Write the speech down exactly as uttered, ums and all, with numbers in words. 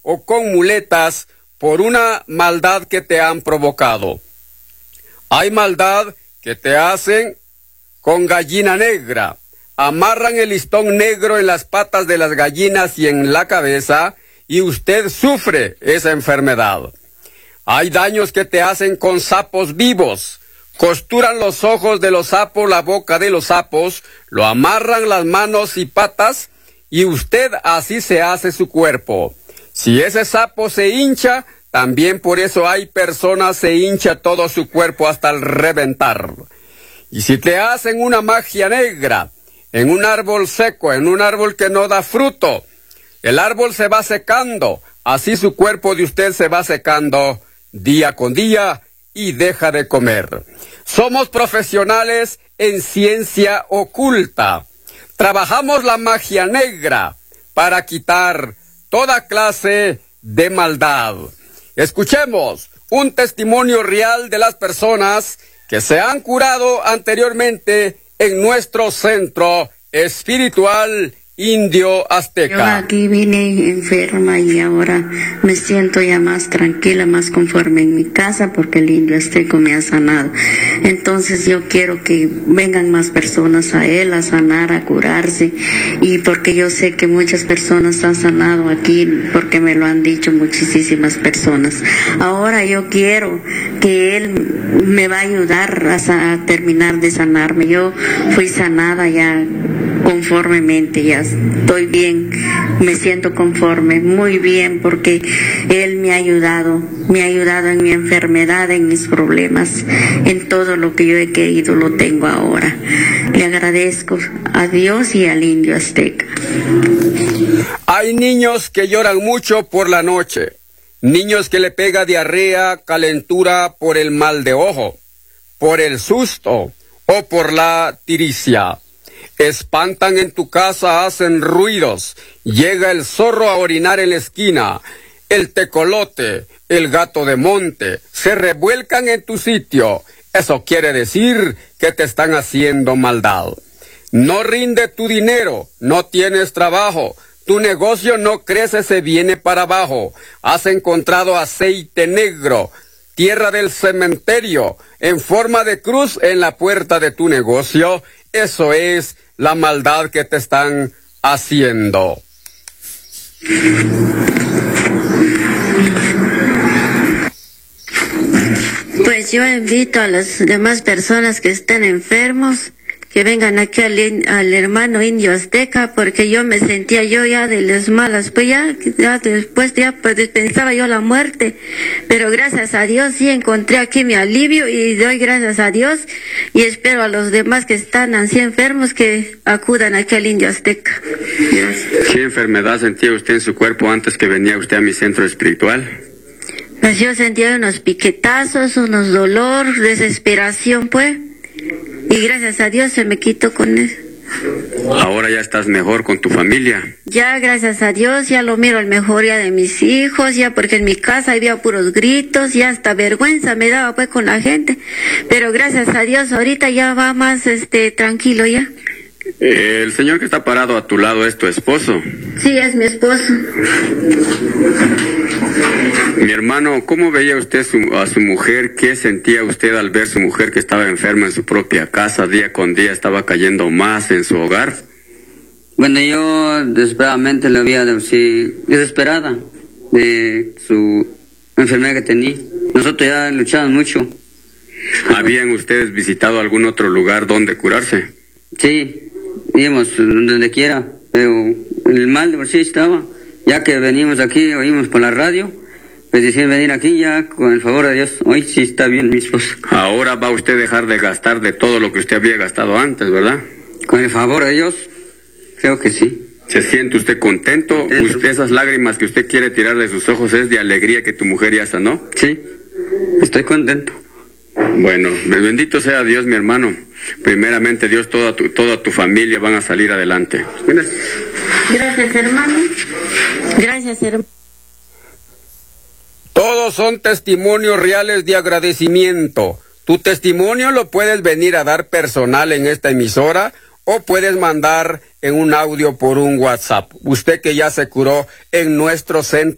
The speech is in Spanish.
o con muletas por una maldad que te han provocado. Hay maldad que te hacen con gallina negra. Amarran el listón negro en las patas de las gallinas y en la cabeza, y usted sufre esa enfermedad. Hay daños que te hacen con sapos vivos. Costuran los ojos de los sapos, la boca de los sapos, lo amarran las manos y patas, y usted así se hace su cuerpo. Si ese sapo se hincha, también por eso hay personas se hincha todo su cuerpo hasta el reventar. Y si te hacen una magia negra, en un árbol seco, en un árbol que no da fruto, el árbol se va secando, así su cuerpo de usted se va secando día con día y deja de comer. Somos profesionales en ciencia oculta. Trabajamos la magia negra para quitar toda clase de maldad. Escuchemos un testimonio real de las personas que se han curado anteriormente en nuestro centro espiritual indio azteca. Yo aquí vine enferma y ahora me siento ya más tranquila, más conforme en mi casa porque el indio azteca me ha sanado. Entonces yo quiero que vengan más personas a él a sanar, a curarse, y porque yo sé que muchas personas han sanado aquí porque me lo han dicho muchísimas personas. Ahora yo quiero que él me va a ayudar a, a terminar de sanarme. Yo fui sanada ya conformemente, ya estoy bien, me siento conforme, muy bien, porque él me ha ayudado, me ha ayudado en mi enfermedad, en mis problemas, en todo lo que yo he querido lo tengo ahora. Le agradezco a Dios y al indio azteca. Hay niños que lloran mucho por la noche, niños que le pega diarrea, calentura por el mal de ojo, por el susto o por la tiricia. Espantan en tu casa, hacen ruidos, llega el zorro a orinar en la esquina, el tecolote, el gato de monte, se revuelcan en tu sitio. Eso quiere decir que te están haciendo maldad. No rinde tu dinero, no tienes trabajo, tu negocio no crece, se viene para abajo. Has encontrado aceite negro, tierra del cementerio, en forma de cruz en la puerta de tu negocio. Eso es la maldad que te están haciendo. Pues yo invito a las demás personas que estén enfermos que vengan aquí al, al hermano indio azteca, porque yo me sentía yo ya de las malas, pues ya, ya después ya pues, pensaba yo la muerte, pero gracias a Dios sí encontré aquí mi alivio y doy gracias a Dios y espero a los demás que están así enfermos que acudan aquí al indio azteca. Gracias. ¿Qué enfermedad sentía usted en su cuerpo antes que venía usted a mi centro espiritual? Pues yo sentía unos piquetazos, unos dolor, desesperación pues. Y gracias a Dios se me quitó con eso. Ahora ya estás mejor con tu familia. Ya, gracias a Dios, ya lo miro el mejoría de mis hijos, ya porque en mi casa había puros gritos, ya hasta vergüenza me daba pues con la gente. Pero gracias a Dios ahorita ya va más este tranquilo ya. Eh, el señor que está parado a tu lado es tu esposo. Sí, es mi esposo. Mi hermano, ¿cómo veía usted su, a su mujer? ¿Qué sentía usted al ver su mujer que estaba enferma en su propia casa? Día con día estaba cayendo más en su hogar. Bueno, yo desesperadamente la veía sí, desesperada de su enfermedad que tenía. Nosotros ya luchamos mucho. ¿Habían ustedes visitado algún otro lugar donde curarse? Sí, íbamos donde quiera, pero el mal de por sí estaba. Ya que venimos aquí, oímos por la radio, pues decidieron venir aquí ya con el favor de Dios. Hoy sí está bien mi esposo. Ahora va usted a dejar de gastar de todo lo que usted había gastado antes, ¿verdad? Con el favor de Dios, creo que sí. ¿Se siente usted contento? contento? ¿Usted esas lágrimas que usted quiere tirar de sus ojos es de alegría que tu mujer ya sanó? Sí, estoy contento. Bueno, bendito sea Dios, mi hermano. Primeramente Dios, toda tu, toda tu familia van a salir adelante. Gracias, Gracias hermano. Gracias, hermano. Todos son testimonios reales de agradecimiento. Tu testimonio lo puedes venir a dar personal en esta emisora o puedes mandar en un audio por un WhatsApp. Usted que ya se curó en nuestro centro